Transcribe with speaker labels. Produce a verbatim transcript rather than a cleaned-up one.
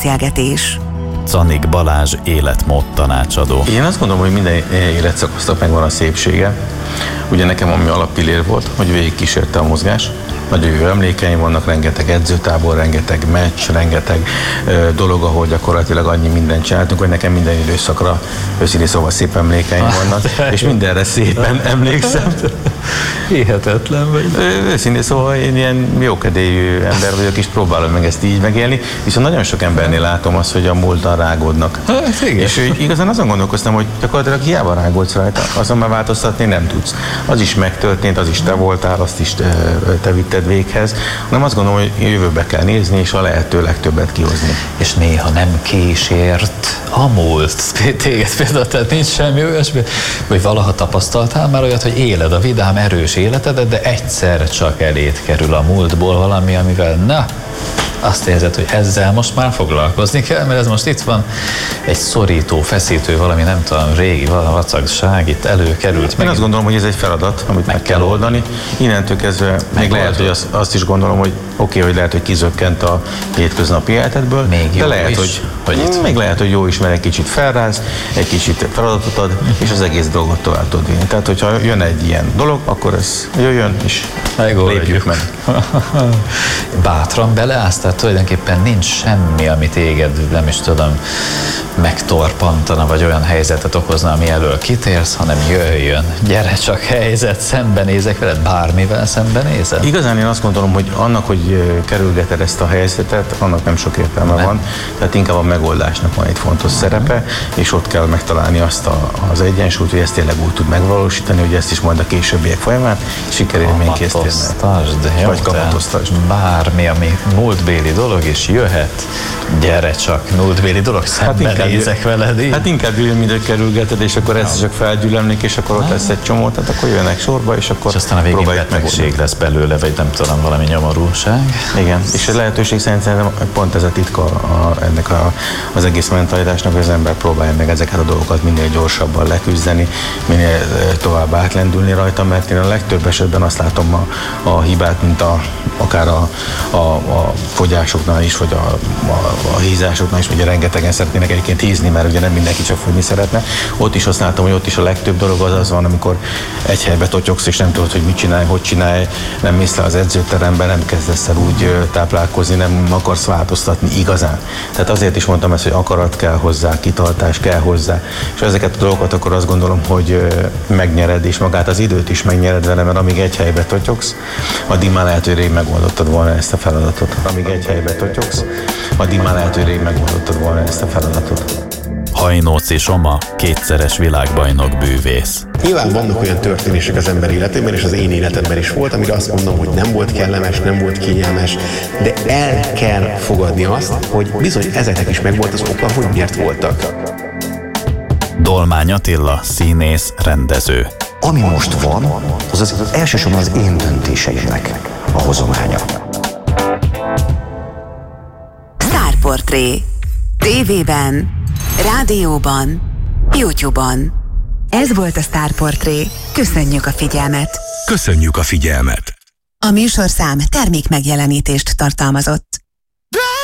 Speaker 1: beszélgetés.
Speaker 2: Czanik Balázs életmód tanácsadó.
Speaker 3: Én azt gondolom, hogy minden életszakasznak megvan a szépsége. Ugye nekem ami alappillér volt, hogy végig kísérte a mozgás. Nagyon jó emlékeim vannak, rengeteg edzőtábor, rengeteg meccs, rengeteg ö, dolog, ahol gyakorlatilag annyi mindent csináltunk, hogy nekem minden időszakra őszintén szóval szép emlékeim vannak, és mindenre szépen emlékszem.
Speaker 2: Hihetetlen vagy.
Speaker 3: Őszintén szóval én ilyen jókedélyű ember vagyok, és próbálom meg ezt így megélni, viszont nagyon sok embernél látom azt, hogy a múlttal rágódnak.
Speaker 2: Hát,
Speaker 3: és igazán azon gondolkoztam, hogy gyakorlatilag hiába rágódsz rajta, azon már változtatni nem tudsz. Az is megtörtént, az is te voltál, azt is te, te vitted véghez, hanem azt gondolom, hogy jövőbe kell nézni, és a lehető legtöbbet kihozni.
Speaker 2: És néha nem kísért a múlt téged például, tehát nincs semmi olyasmi, vagy valaha tapasztaltál már olyat, hogy éled a vidám, erős életedet, de egyszer csak elét kerül a múltból valami, amivel na, azt érzed, hogy ezzel most már foglalkozni kell, mert ez most itt van egy szorító, feszítő, valami nem tudom, régi vacagság itt előkerült.
Speaker 3: Én azt gondolom, hogy ez egy feladat, amit meg, meg kell oldani. Innentől kezdve még lehet, hogy azt, azt is gondolom, hogy oké, okay, hogy lehet, hogy kizökkent a hétköznapi életedből,
Speaker 2: még
Speaker 3: de lehet,
Speaker 2: is,
Speaker 3: hogy,
Speaker 2: hogy itt
Speaker 3: még lehet, hogy jó is, mert egy kicsit felráz, egy kicsit feladatot ad, és az egész dolgot tovább tud vinni. Tehát, hogyha jön egy ilyen dolog, akkor ez jöjjön, és lépjük meg.
Speaker 2: Bátran beleállsz, tehát tulajdonképpen nincs semmi, ami téged, nem is tudom, megtorpantana, vagy olyan helyzetet okozna, ami elől kitérsz, hanem jöjjön, gyere csak helyzet, szembenézek veled, bármivel szembenézel?
Speaker 3: Igazán én azt gondolom, hogy annak, hogy kerülgeted ezt a helyzetet, annak nem sok értelme nem. van, tehát inkább a megoldásnak van egy fontos mm. szerepe, és ott kell megtalálni azt a, az egyensúlyt, hogy ezt tényleg úgy tud megvalósítani, hogy ezt is majd a későbbiek folyamán sikerélményként
Speaker 2: kamatoztasd, vagy kamatoztasd. Bármi, ami múltbéli dolog is jöhet, gyere csak, múltbéli dolog, szembenézek hát veled így.
Speaker 3: Hát inkább jöjjön, mint hogy kerülgeted, és akkor ezt csak felgyűlemlik, és akkor ott lesz egy csomó, tehát akkor jönnek sorba, és akkor
Speaker 2: és aztán a végén betegség lesz belőle, vagy nem tudom, valami nyomorúság.
Speaker 3: Igen, és a lehetőség szerint szerintem pont ez a titka a, ennek a, az egész mentalitásnak, hogy az ember próbálja meg ezeket a dolgokat minél gyorsabban leküzdeni, minél tovább átlendülni rajta, mert én a legtöbb esetben azt látom a, a hibát, mint a, akár a, a, a fogyásoknál is, vagy a, a, a hízásoknál is, ugye rengetegen szeretnének egyébként hízni, mert ugye nem mindenki csak fogyni szeretne. Ott is azt látom, hogy ott is a legtöbb dolog az az van, amikor egy helybe totyogsz, és nem tudod, hogy mit csinálj, hogy csinálj, nem mész le az edzőterembe, nem kezdesz el úgy táplálkozni, nem akarsz változtatni igazán. Tehát azért is mondtam ezt, hogy akarat kell hozzá, kitartás kell hozzá. És ezeket a dolgokat akkor azt gondolom, hogy megnyered, és magát az időt is megnyered vele, mert amíg egy helybe totyogsz, addig már lehet, hogy rég megoldottad volna ezt a feladatot. Amíg egy helybe totyogsz, addig már lehet, hogy rég megoldottad volna ezt a feladatot.
Speaker 2: Hajnóci Soma, kétszeres világbajnok bűvész.
Speaker 4: Nyilván vannak olyan történések az ember életében, és az én életemben is volt, amire azt mondom, hogy nem volt kellemes, nem volt kényelmes, de el kell fogadni azt, hogy bizony ezeknek is megvolt az oka, hogy miért voltak.
Speaker 2: Dolmány Attila, színész, rendező.
Speaker 5: Ami most van, az az elsősorban az én döntéseimnek a hozománya.
Speaker 1: Sztárportré. tévében, rádióban, YouTube-on. Ez volt a Sztárportré. Köszönjük a figyelmet!
Speaker 6: Köszönjük a figyelmet!
Speaker 1: A műsorszám termék megjelenítést tartalmazott.